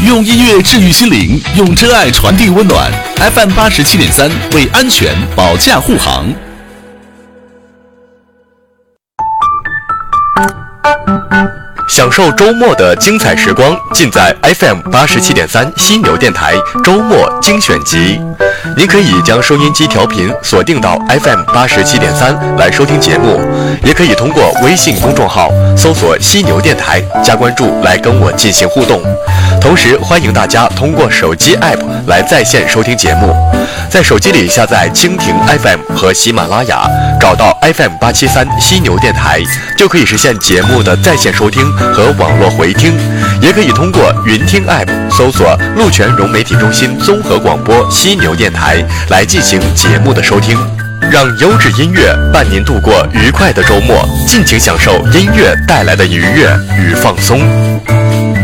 用音乐治愈心灵，用真爱传递温暖。FM 87.3为安全保驾护航。 享受周末的精彩时光，尽在 FM 87.3犀牛电台周末精选集。您可以将收音机调频锁定到 FM 87.3来收听节目，也可以通过微信公众号搜索犀牛电台加关注来跟我进行互动。同时欢迎大家通过手机 App 来在线收听节目，在手机里下载蜻蜓 FM 和喜马拉雅，找到 FM 873犀牛电台，就可以实现节目的在线收听和网络回听。也可以通过云听 App 搜索鹿泉融媒体中心综合广播犀牛电台来进行节目的收听。让优质音乐伴您度过愉快的周末，尽情享受音乐带来的愉悦与放松。